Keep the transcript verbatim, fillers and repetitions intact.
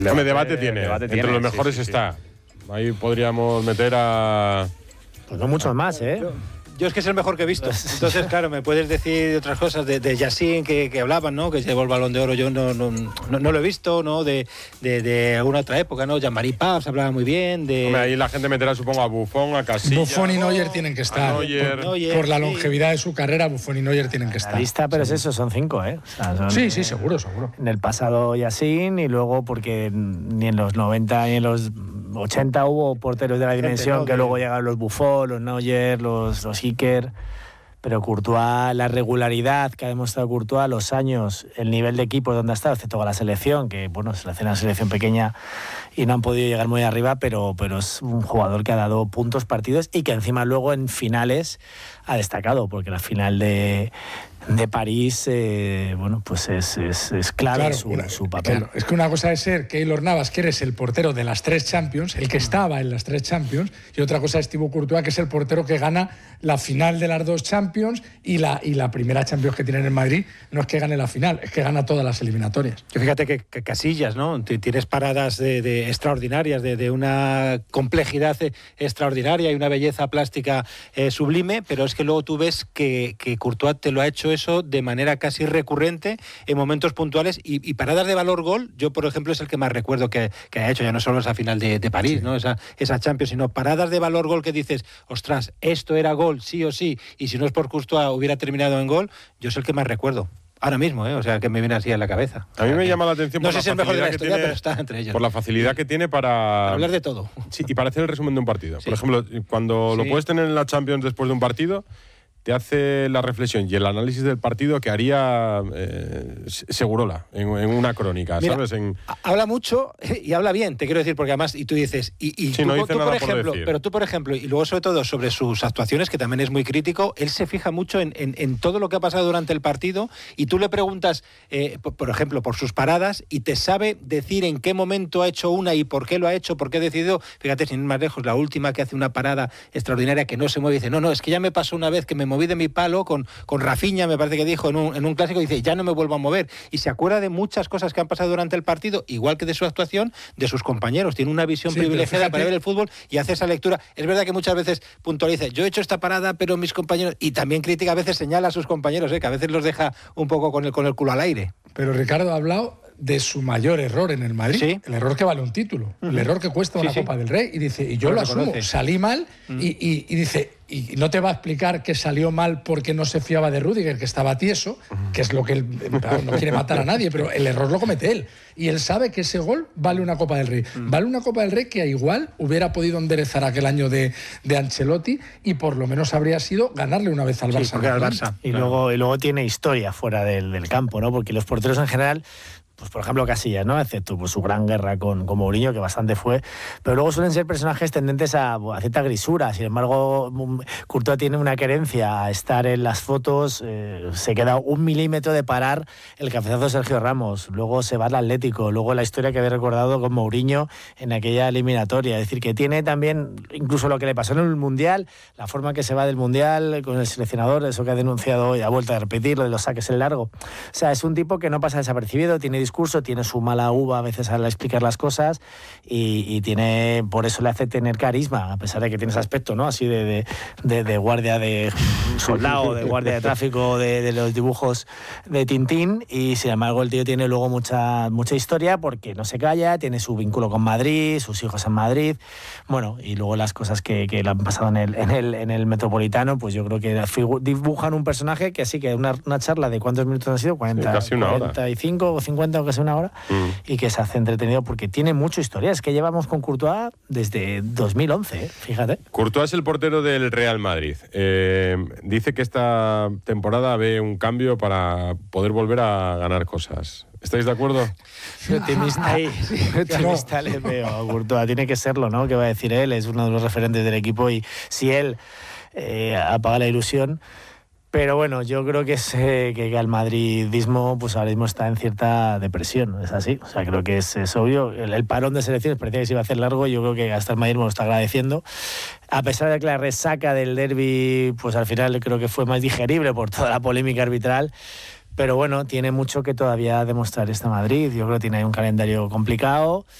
Debate, debate tiene, debate entre tiene, los mejores sí, sí, está. Ahí podríamos meter a... Pues no muchos más, ¿eh? Yo, yo es que es el mejor que he visto. Entonces, claro, me puedes decir otras cosas de, de Yassin que, que hablaban, ¿no? Que se llevó el Balón de Oro, yo no, no, no, no lo he visto, ¿no? De, de, de alguna otra época, ¿no? Jean-Marie Pabs hablaba muy bien. De... Hombre, ahí la gente meterá, supongo, a Buffon, a Casillas. Buffon y Neuer tienen que estar. Neuer. Por, Neuer, por la sí. longevidad de su carrera, Buffon y Neuer tienen que estar. La lista, pero es eso, son cinco, ¿eh? O sea, son, Sí, sí, seguro, seguro. En el pasado Yassin y luego porque ni en los noventa ni en los ochenta hubo porteros de la dimensión, ¿no? que de... luego llegaron los Buffon, los Neuer, los, los Iker. Pero Courtois, la regularidad que ha demostrado Courtois, los años, el nivel de equipo donde ha estado, excepto con la selección, que bueno, se le hace una selección pequeña y no han podido llegar muy arriba, pero, pero es un jugador que ha dado puntos partidos y que encima luego en finales ha destacado, porque la final de, de París, eh, bueno, pues es, es, es clave Claro, su, una, su papel. Claro, es que una cosa es ser Keylor Navas, que eres el portero de las tres Champions, el que estaba en las tres Champions, y otra cosa es Thibaut Courtois, que es el portero que gana la final de las dos Champions y la, y la primera Champions que tienen en Madrid. No es que gane la final, es que gana todas las eliminatorias. Que fíjate que, que Casillas, ¿no? Tienes paradas de, de extraordinarias, de, de una complejidad extraordinaria y una belleza plástica eh, sublime, pero es que luego tú ves que, que Courtois te lo ha hecho eso de manera casi recurrente en momentos puntuales y, y paradas de valor gol. Yo, por ejemplo, es el que más recuerdo que, que ha hecho, ya no solo esa final de, de París, sí. ¿no? Esa, esa Champions, sino paradas de valor gol que dices, ostras, esto era gol, sí o sí, y si no es por Courtois hubiera terminado en gol. Yo es el que más recuerdo. Ahora mismo, ¿eh? O sea, que me viene así a la cabeza. A mí me llama la atención no por sé la si es el mejor de la historia, tiene, pero está entre ellos. Por la facilidad que tiene para... para hablar de todo. Sí, y para hacer el resumen de un partido. Sí. Por ejemplo, cuando sí. lo puedes tener en la Champions después de un partido, te hace la reflexión y el análisis del partido que haría eh, Segurola en, en una crónica, Mira, ¿sabes? En... Habla mucho y habla bien, te quiero decir, porque además, y tú dices, y, y sí, tú, no dice tú nada por por ejemplo, decir. pero tú por ejemplo, y luego sobre todo sobre sus actuaciones, que también es muy crítico, él se fija mucho en, en, en todo lo que ha pasado durante el partido y tú le preguntas, eh, por, por ejemplo, por sus paradas y te sabe decir en qué momento ha hecho una y por qué lo ha hecho, por qué ha decidido. Fíjate, sin ir más lejos, la última que hace una parada extraordinaria que no se mueve y dice, no, no, es que ya me pasó una vez que me moví de mi palo con, con Rafinha, me parece que dijo en un, en un clásico, dice, ya no me vuelvo a mover. Y se acuerda de muchas cosas que han pasado durante el partido, igual que de su actuación, de sus compañeros. Tiene una visión sí, privilegiada fíjate... para ver el fútbol y hace esa lectura. Es verdad que muchas veces puntualiza, yo he hecho esta parada, pero mis compañeros... Y también critica, a veces señala a sus compañeros, ¿eh? Que a veces los deja un poco con el, con el culo al aire. Pero Ricardo ha hablado de su mayor error en el Madrid, ¿sí? El error que vale un título, uh-huh. El error que cuesta una sí, Copa sí. del Rey, y dice, y yo lo, lo asumo, conoces. Salí mal, uh-huh. y, y, y dice, y no te va a explicar que salió mal porque no se fiaba de Rüdiger, que estaba tieso, uh-huh. que es lo que él, no quiere matar a nadie, pero el error lo comete él, y él sabe que ese gol vale una Copa del Rey, uh-huh. Vale una Copa del Rey que igual hubiera podido enderezar aquel año de, de Ancelotti, y por lo menos habría sido ganarle una vez al Barça. Sí, al Barça. Y, claro. luego, y luego tiene historia fuera del, del campo, ¿no? Porque los porteros en general... Pues por ejemplo Casillas, ¿no? Excepto pues, su gran guerra con, con Mourinho, que bastante fue, pero luego suelen ser personajes tendentes a, a cierta grisura. Sin embargo, Courtois tiene una querencia a estar en las fotos, eh, se queda un milímetro de parar el cabezazo de Sergio Ramos, luego se va al Atlético, luego la historia que había recordado con Mourinho en aquella eliminatoria. Es decir, que tiene también, incluso lo que le pasó en el Mundial, la forma que se va del Mundial con el seleccionador, eso que ha denunciado hoy, ha vuelto a repetir, lo de los saques en largo. O sea, es un tipo que no pasa desapercibido, tiene discurso, tiene su mala uva a veces al explicar las cosas y, y tiene, por eso le hace tener carisma, a pesar de que tiene ese aspecto, ¿no? Así de, de, de, de guardia de soldado, de guardia de tráfico, de, de los dibujos de Tintín, y sin embargo el tío tiene luego mucha, mucha historia porque no se calla, tiene su vínculo con Madrid, sus hijos en Madrid, bueno, y luego las cosas que, que le han pasado en el, en, el, en el Metropolitano, pues yo creo que dibujan un personaje que así que una, una charla de ¿cuántos minutos han sido? cuarenta, sí, casi una cuarenta y cinco hora. O cincuenta o casi una hora, mm. y que se hace entretenido porque tiene mucha historia. Es que llevamos con Courtois desde dos mil once, ¿eh? Fíjate. Courtois es el portero del Real Madrid. Eh, dice que esta temporada ve un cambio para poder volver a ganar cosas. ¿Estáis de acuerdo? Optimista ahí, optimista le veo a Courtois. Tiene que serlo, ¿no? ¿Qué va a decir él? Es uno de los referentes del equipo y si él eh, apaga la ilusión... Pero bueno, yo creo que es eh, que el madridismo pues ahora mismo está en cierta depresión, es así. O sea, creo que es, es obvio. El, el parón de selecciones parecía que se iba a hacer largo y yo creo que hasta el madridismo lo está agradeciendo. A pesar de que la resaca del derbi, pues al final creo que fue más digerible por toda la polémica arbitral. Pero bueno, tiene mucho que todavía demostrar este Madrid. Yo creo que tiene ahí un calendario complicado.